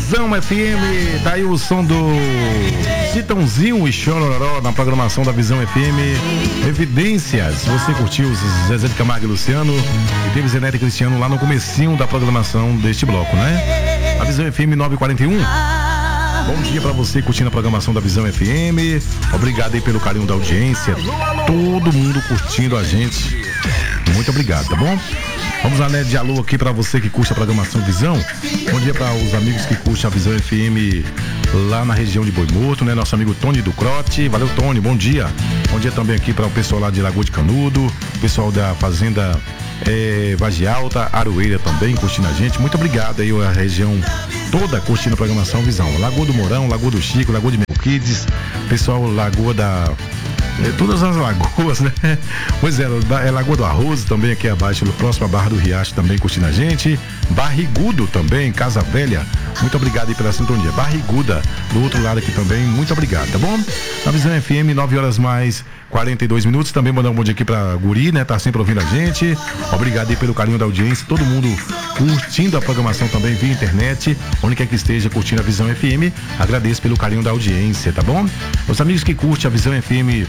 Visão FM, tá aí o som do Citãozinho e Chororó na programação da Visão FM. Evidências, se você curtiu Zezé de Camargo e Luciano e teve Zenete Cristiano lá no comecinho da programação deste bloco, né? A Visão FM 941. Bom dia pra você curtindo a programação da Visão FM. Obrigado aí pelo carinho da audiência. Todo mundo curtindo a gente. Muito obrigado, tá bom? Vamos lá, né, de alô aqui pra você que curte a programação Visão. Bom dia para os amigos que curtem a Visão FM lá na região de Boi Morto, né? Nosso amigo Tony do Crote. Valeu, Tony, bom dia. Bom dia também aqui para o pessoal lá de Lagoa de Canudo, pessoal da Fazenda Vargem Alta, Aroeira também curtindo a gente. Muito obrigado aí a região toda curtindo a programação Visão. Lagoa do Mourão, Lagoa do Chico, Lagoa de Merquides, pessoal Lagoa da... todas as lagoas, né? Pois é Lagoa do Arroz também aqui abaixo, próximo à Barra do Riacho também curtindo a gente. Barrigudo também, Casa Velha. Muito obrigado aí pela sintonia. Barriguda, do outro lado aqui também, muito obrigado, tá bom? Na Visão FM, 9 horas mais 42 minutos. Também mandar um bom dia aqui pra Guri, né? Tá sempre ouvindo a gente. Obrigado aí pelo carinho da audiência. Todo mundo curtindo a programação também via internet. Onde quer que esteja curtindo a Visão FM, agradeço pelo carinho da audiência, tá bom? Os amigos que curtem a Visão FM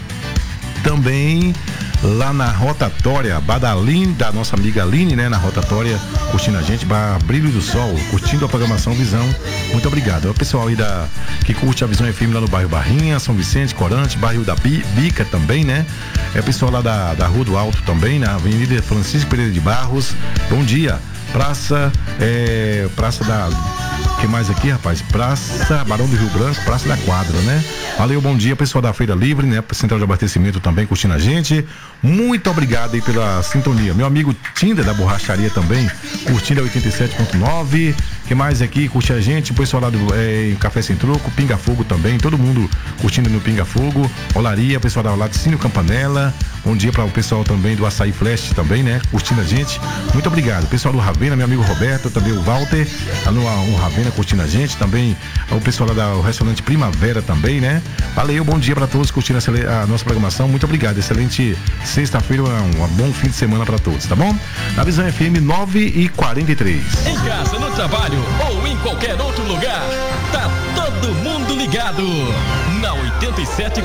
também lá na rotatória Badalim, da nossa amiga Aline, né? Na rotatória, curtindo a gente, Brilho do Sol, curtindo a programação Visão. Muito obrigado. É o pessoal aí que curte a Visão FM lá no bairro Barrinha, São Vicente, Corante, bairro da Bica também, né? É o pessoal lá da Rua do Alto também, na Avenida Francisco Pereira de Barros. Bom dia. Praça da... que mais aqui, rapaz? Praça Barão do Rio Branco, Praça da Quadra, né? Valeu, bom dia, pessoal da Feira Livre, né? Central de Abastecimento também curtindo a gente. Muito obrigado aí pela sintonia. Meu amigo Tinder da Borracharia também, curtindo a 87.9. Que mais aqui curte a gente? O pessoal lá do Café Sem Troco, Pinga Fogo também, todo mundo curtindo no Pinga Fogo. Olaria, pessoal da Laticínio Campanella. Bom dia para o pessoal também do Açaí Flash também, né? Curtindo a gente. Muito obrigado. Pessoal do Ravena, meu amigo Roberto, também o Walter, tá no Ravena curtindo a gente. Também o pessoal lá do restaurante Primavera também, né? Valeu, bom dia para todos curtindo a nossa programação. Muito obrigado. Excelente sexta-feira, um bom fim de semana para todos, tá bom? Na Visão FM 9h43. Em casa, no trabalho ou em qualquer outro lugar, tá todo mundo ligado na 87.9.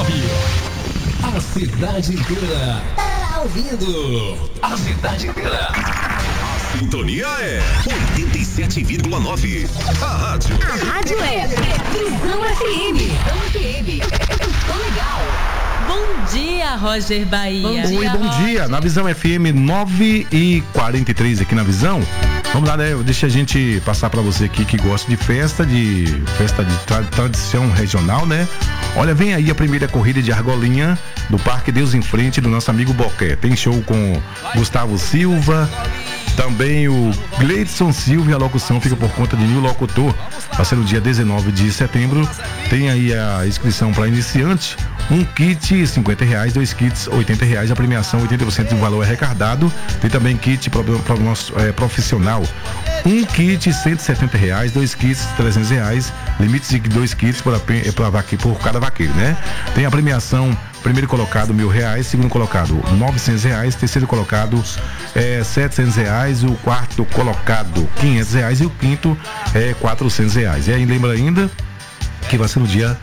A cidade inteira tá ouvindo. A cidade inteira. A sintonia é 87,9. A rádio é Visão FM. Visão FM. É tão legal. Bom dia, Roger Bahia. Bom dia. Na Visão FM 9h43 aqui na Visão. Vamos lá, né? Deixa a gente passar pra você aqui que gosta de festa de tradição regional, né? Olha, vem aí a primeira corrida de argolinha do Parque Deus em Frente do nosso amigo Boqué. Tem show com Gustavo Silva, também o Gleidson Silva, e a locução fica por conta de Nil Locutor. Vai ser no dia 19 de setembro. Tem aí a inscrição para iniciante. Um kit R$50, 2 kits R$80, a premiação 80% do valor é arrecadado. Tem também kit para o nosso profissional. Um kit R$170, 2 kits R$300, limites de 2 kits por cada vaqueiro, né? Tem a premiação, primeiro colocado R$1.000, segundo colocado R$900, terceiro colocado R$700, o quarto colocado R$500 e o quinto R$400. E aí lembra ainda que vai ser no dia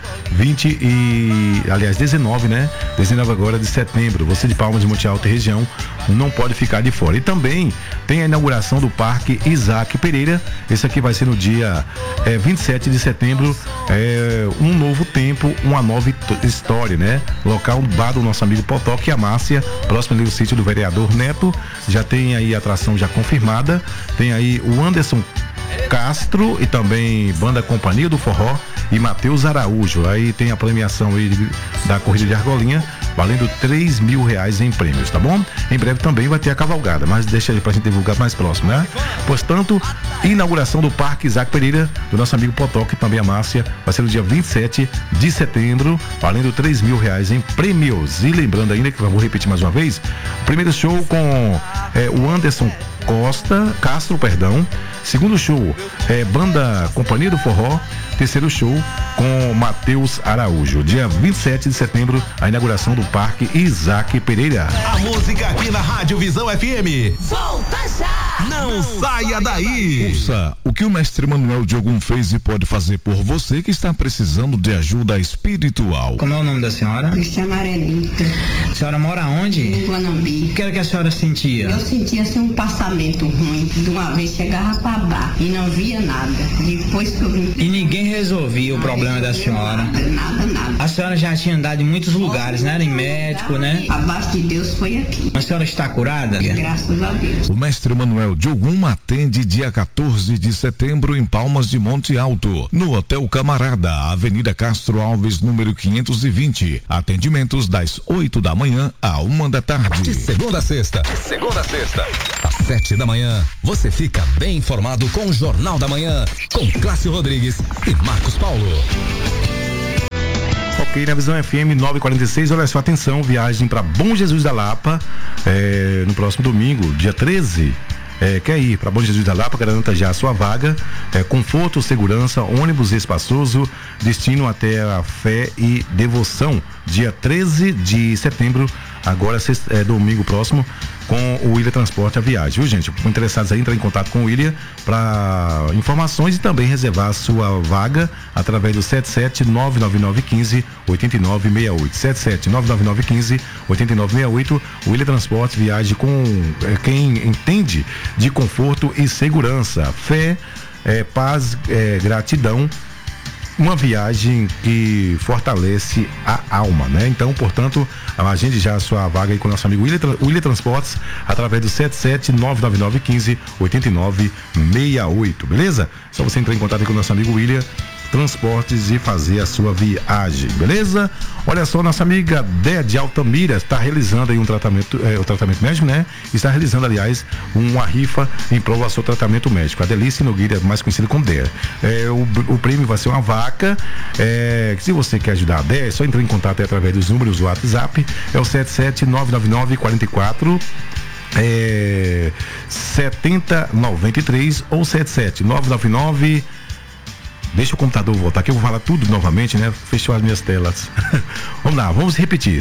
19, né? 19 agora de setembro. Você de Palmas de Monte Alto e região não pode ficar de fora. E também tem a inauguração do Parque Isaac Pereira. Esse aqui vai ser no dia 27 de setembro. Um novo tempo, uma nova história, né? Local bar do nosso amigo Potoque e a Márcia, próximo ali do sítio do vereador Neto. Já tem aí a atração já confirmada. Tem aí o Anderson Castro e também Banda Companhia do Forró e Matheus Araújo. Aí tem a premiação aí da corrida de argolinha, valendo R$3.000 em prêmios, tá bom? Em breve também vai ter a cavalgada, mas deixa aí pra gente divulgar mais próximo, né? Portanto, inauguração do Parque Isaac Pereira, do nosso amigo Potoque, também a Márcia, vai ser no dia 27 de setembro, valendo R$3.000 em prêmios. E lembrando ainda, que eu vou repetir mais uma vez, o primeiro show com o Anderson Castro, segundo show Banda Companhia do Forró, terceiro show com Matheus Araújo. Dia 27 de setembro, a inauguração do Parque Isaac Pereira. A música aqui na Rádio Visão FM. Solta já! Não saia daí. Ouça o que o mestre Manuel de Ogum fez e pode fazer por você que está precisando de ajuda espiritual. Como é o nome da senhora? Cristiana Arenita. A senhora mora onde? Em Guanambi. O que era que a senhora sentia? Eu sentia assim um passamento ruim. De uma vez chegava pra bar e não via nada. Depois que eu vim... E ninguém resolvia o problema da senhora? Nada. A senhora já tinha andado em muitos lugares, né? Era em médico, né? Abaixo de Deus foi aqui. A senhora está curada? Graças a Deus. O mestre Manuel de Ogum atende dia 14 de setembro em Palmas de Monte Alto, no Hotel Camarada, Avenida Castro Alves, número 520. Atendimentos das 8 da manhã à 1 da tarde. De segunda a sexta, às 7 da manhã, você fica bem informado com o Jornal da Manhã, com Cláudio Rodrigues e Marcos Paulo. Ok, na Visão FM 946, olha só, atenção, viagem para Bom Jesus da Lapa, no próximo domingo, dia 13. Quer ir para Bom Jesus da Lapa? Garanta já a sua vaga. Conforto, segurança, ônibus espaçoso, destino até a Fé e Devoção, dia 13 de setembro, agora domingo próximo, com o William Transporte a viagem, viu, gente? Interessados aí, entrar em contato com o William para informações e também reservar a sua vaga através do 7799915 8968. 7799915 8968. O William Transporte viagem com quem entende de conforto e segurança. Fé, paz, gratidão. Uma viagem que fortalece a alma, né? Então, portanto, agende já a sua vaga aí com o nosso amigo William Transportes através do 7799915 8968, beleza? Só você entrar em contato aí com o nosso amigo William Transportes e fazer a sua viagem, beleza? Olha só, nossa amiga Dé de Altamira está realizando aí um tratamento, o tratamento médico, né? Está realizando, aliás, uma rifa em prol do seu tratamento médico. A Delícia Nogueira, mais conhecida como Dé. O prêmio vai ser uma vaca. Se você quer ajudar a Dé, é só entrar em contato aí através dos números do WhatsApp. É o 7799944 7093 ou 77999. Deixa o computador voltar aqui, eu vou falar tudo novamente, né? Fechou as minhas telas. Vamos lá, vamos repetir.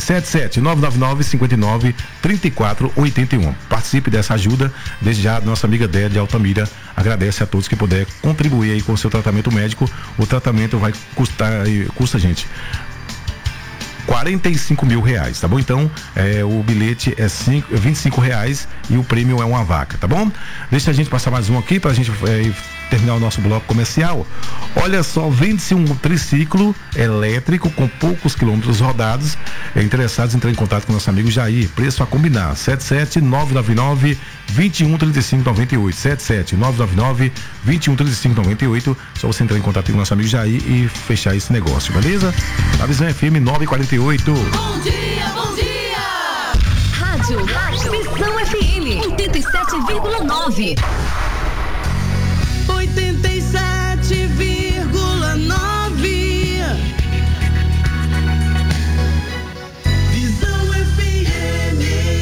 77999-593481. Participe dessa ajuda. Desde já, nossa amiga Dé de Altamira agradece a todos que puder contribuir aí com o seu tratamento médico. O tratamento vai custa, gente, R$45 mil, tá bom? Então, o bilhete é R$25 e o prêmio é uma vaca, tá bom? Deixa a gente passar mais um aqui pra gente terminar o nosso bloco comercial. Olha só, vende-se um triciclo elétrico com poucos quilômetros rodados. Interessados, entrar em contato com o nosso amigo Jair. Preço a combinar, 77999-213598. 77999-213598. Só você entrar em contato com o nosso amigo Jair e fechar esse negócio, beleza? A Visão FM 948. Bom dia, bom dia! Rádio Visão FM 87,9. 87,9. Visão FM.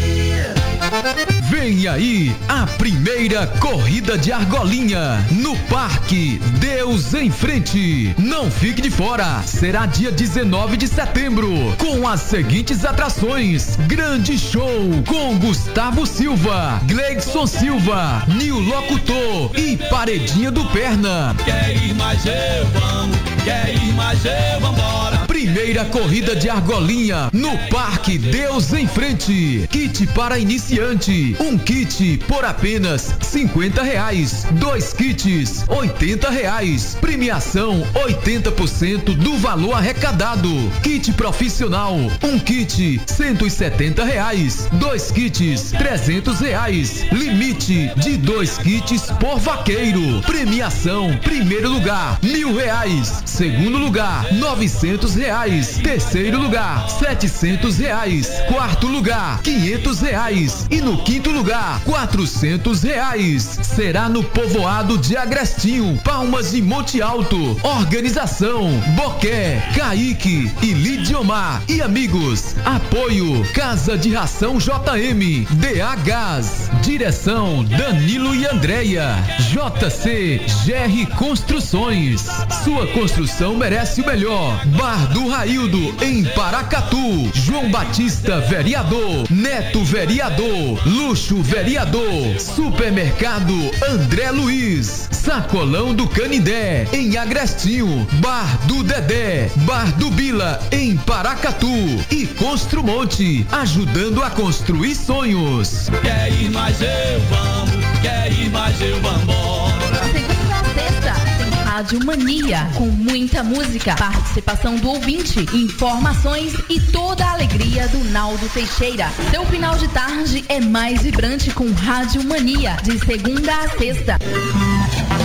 Vem aí a primeira corrida de argolinha no Parque Deus em Frente. Não fique de fora. Será dia 19 de setembro com as seguintes atrações: grande show com Gustavo Silva, Gleidson Silva, Nil Locutor e Paredinha do Perna. Quer ir mais eu, vamos. Quer ir mais eu, vambora. Primeira corrida de argolinha no Parque Deus em Frente. Kit para iniciante. Um kit por apenas R$50. 2 kits R$80. Premiação 80% do valor arrecadado. Kit profissional. Um kit R$170. 2 kits R$300. Limite de 2 kits por vaqueiro. Premiação: primeiro lugar R$1.000. Segundo lugar R$900. Terceiro lugar R$700. Quarto lugar R$500. E no quinto lugar R$400. Será no povoado de Agrestinho, Palmas de Monte Alto. Organização: Boqué, Kaique e Lidiomar e amigos. Apoio: Casa de Ração JM, DA Gás. Direção: Danilo e Andréia. JC GR Construções. Sua construção merece o melhor. Bar do Raildo, em Paracatu. João Batista, vereador. Neto, vereador. Luxo, vereador. Supermercado André Luiz. Sacolão do Canindé, em Agrestinho. Bar do Dedé, Bar do Bila, em Paracatu. E Construmonte, ajudando a construir sonhos. Quer ir mais eu, vamos. Quer ir mais eu, vambora. Segunda a sexta, tem Rádio Mania, com muita música, participação do ouvinte, informações e toda a alegria do Naldo Teixeira. Seu final de tarde é mais vibrante com Rádio Mania, de segunda a sexta.